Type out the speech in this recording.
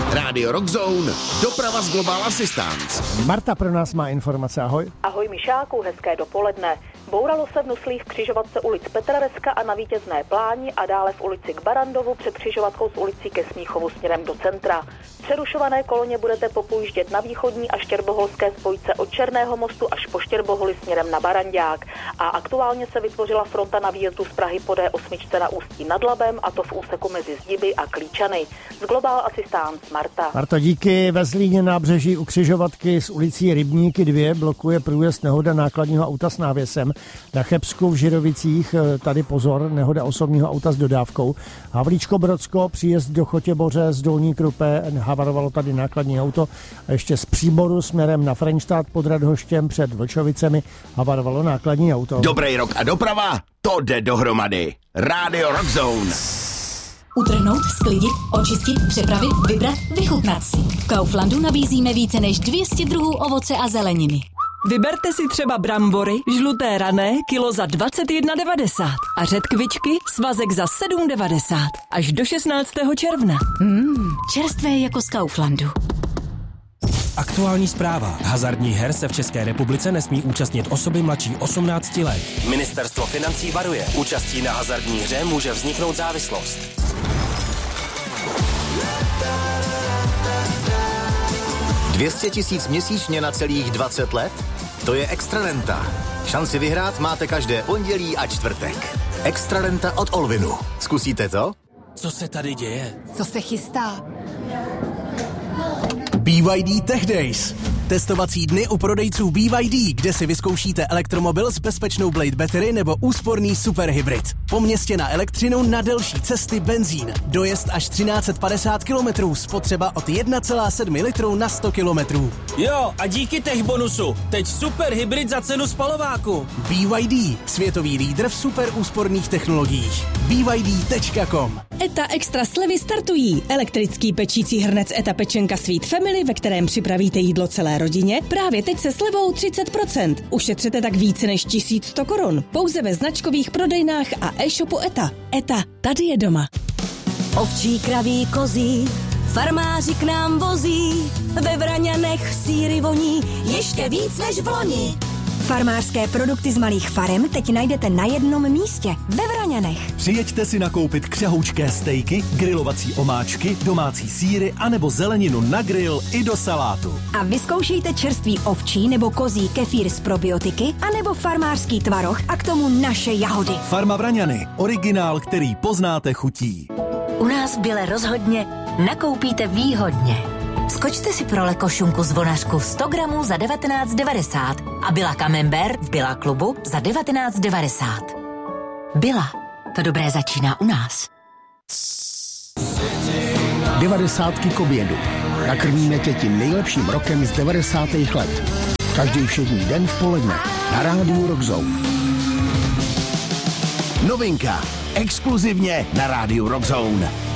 Radio Rockzone, doprava z Global Assistance. Marta pro nás má informace, ahoj. Ahoj Mišáku, hezké dopoledne. Bouralo se v Nuslích v křižovatce ulic Petra Reska a na Vítězné pláni a dále v ulici k Barandovu před křižovatkou s ulicí ke Smíchovu směrem do centra. V přerušované koloně budete popojíždět na východní a štěrboholské spojce od Černého mostu až po Štěrboholi směrem na Barandák. A aktuálně se vytvořila fronta na výjezdu z Prahy po D8 na Ústí nad Labem, a to v úseku mezi Zdiby a Klíčany. Z Global Assistance Marta. Marto, díky. Ve Zlíně nábřeží u křižovatky s ulicí Rybníky 2 blokuje průjezd nehoda nákladního auta s návěsem. Na Chebsku v Žirovicích, tady pozor, nehoda osobního auta s dodávkou. Havlíčko-Brodsko, příjezd do Chotěboře z Dolní Krupé, havarovalo tady nákladní auto. A ještě z Příboru směrem na Frenštát pod Radhoštěm před Vlčovicemi havarovalo nákladní auto. Dobrý rok a doprava, to jde dohromady. Radio Rockzone. Utrhnout, sklidit, očistit, přepravit, vybrat, vychutnat si. V Kauflandu nabízíme více než 200 druhů ovoce a zeleniny. Vyberte si třeba brambory, žluté rané, kilo za 21,90 a řetkvičky, svazek za 7,90 až do 16. června. Čerstvé jako z Kauflandu. Aktuální zpráva. Hazardních her se v České republice nesmí účastnit osoby mladší 18 let. Ministerstvo financí varuje. Účastí na hazardní hře může vzniknout závislost. $200 000 měsíčně na celých 20 let? To je Extra Renta. Šanci vyhrát máte každé pondělí a čtvrtek. Extra Renta od Olvinu. Zkusíte to? Co se tady děje? Co se chystá? BYD Tech Days. Testovací dny u prodejců BYD, kde si vyzkoušíte elektromobil s bezpečnou Blade Battery nebo úsporný superhybrid. Po městě na elektřinu, na delší cesty benzín. Dojezd až 1350 km, spotřeba od 1,7 litru na 100 km. Jo, a díky tech bonusu. Teď superhybrid za cenu spalováku. BYD, světový lídr v super úsporných technologiích. BYD.com. ETA Extra slevy startují. Elektrický pečící hrnec ETA Pečenka Sweet Family, ve kterém připravíte jídlo celé rodině, právě teď se slevou 30%. Ušetřete tak více než 1100 korun. Pouze ve značkových prodejnách a e-shopu ETA. ETA, tady je doma. Ovčí, kraví, kozí, farmáři k nám vozí, ve Vraňanech sýry voní, ještě víc než v loni. Farmářské produkty z malých farem teď najdete na jednom místě, ve Vraňanech. Přijeďte si nakoupit křehoučké stejky, grilovací omáčky, domácí sýry anebo zeleninu na grill i do salátu. A vyzkoušejte čerstvý ovčí nebo kozí kefír z probiotiky anebo farmářský tvaroh a k tomu naše jahody. Farma Vraňany, originál, který poznáte chutí. U nás v Bile rozhodně nakoupíte výhodně. Skočte si pro lekošunku zvonařku 100 gramů za 19,90 a Billa Camembert v Billa klubu za 19,90. Billa, to dobré začíná u nás. 90 k obědu. Nakrmíme tě tím nejlepším rokem z 90. let. Každý všední den v poledne na rádiu Rockzone. Novinka, exkluzivně na rádiu Rockzone.